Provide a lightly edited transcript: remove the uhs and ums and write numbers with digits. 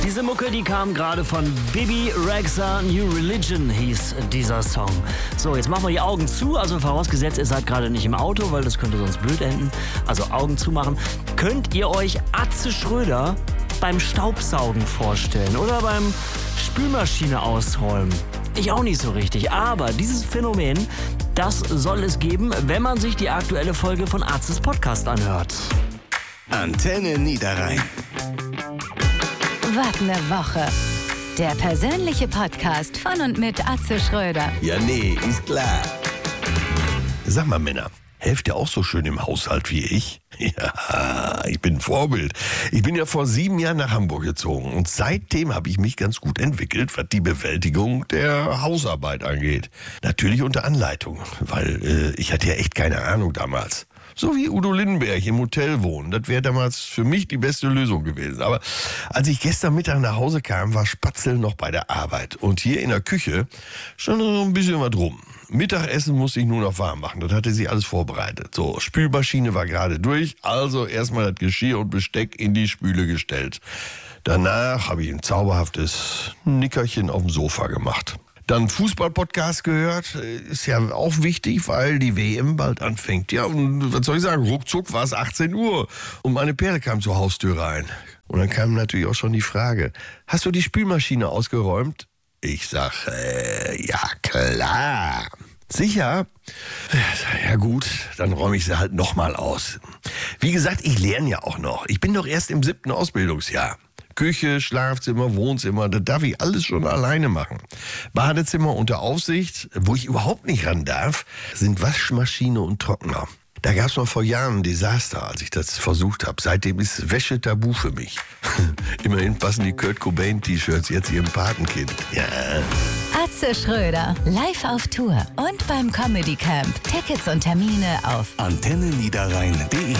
Diese Mucke, die kam gerade von Bibi Rexha, New Religion hieß dieser Song. So, jetzt machen wir die Augen zu, also vorausgesetzt, ihr seid gerade nicht im Auto, weil das könnte sonst blöd enden. Also Augen zumachen. Könnt ihr euch Atze Schröder beim Staubsaugen vorstellen oder beim Spülmaschine ausräumen? Ich auch nicht so richtig, aber dieses Phänomen, das soll es geben, wenn man sich die aktuelle Folge von Atzes Podcast anhört. Antenne Niederrhein. Was ne Woche. Der persönliche Podcast von und mit Atze Schröder. Ja, nee, ist klar. Sag mal, Männer, helft ihr auch so schön im Haushalt wie ich? Ja, ich bin ein Vorbild. Ich bin ja vor 7 Jahren nach Hamburg gezogen und seitdem habe ich mich ganz gut entwickelt, was die Bewältigung der Hausarbeit angeht. Natürlich unter Anleitung, weil ich hatte ja echt keine Ahnung damals. So wie Udo Lindenberg im Hotel wohnen. Das wäre damals für mich die beste Lösung gewesen. Aber als ich gestern Mittag nach Hause kam, war Spatzel noch bei der Arbeit. Und hier in der Küche stand so ein bisschen was rum. Mittagessen musste ich nur noch warm machen. Das hatte sie alles vorbereitet. So, Spülmaschine war gerade durch. Also erstmal das Geschirr und Besteck in die Spüle gestellt. Danach habe ich ein zauberhaftes Nickerchen auf dem Sofa gemacht. Dann Fußball-Podcast gehört, ist ja auch wichtig, weil die WM bald anfängt. Ja, und was soll ich sagen, ruckzuck war es 18 Uhr und meine Perle kam zur Haustür rein. Und dann kam natürlich auch schon die Frage, hast du die Spülmaschine ausgeräumt? Ich sag, ja klar. Sicher? Ja gut, dann räume ich sie halt nochmal aus. Wie gesagt, ich lerne ja auch noch. Ich bin doch erst im 7. Ausbildungsjahr. Küche, Schlafzimmer, Wohnzimmer, das darf ich alles schon alleine machen. Badezimmer unter Aufsicht, wo ich überhaupt nicht ran darf, sind Waschmaschine und Trockner. Da gab es mal vor Jahren ein Desaster, als ich das versucht habe. Seitdem ist Wäsche tabu für mich. Immerhin passen die Kurt Cobain-T-Shirts jetzt ihrem Patenkind. Ja. Atze Schröder, live auf Tour und beim Comedy Camp. Tickets und Termine auf antenneniederrhein.de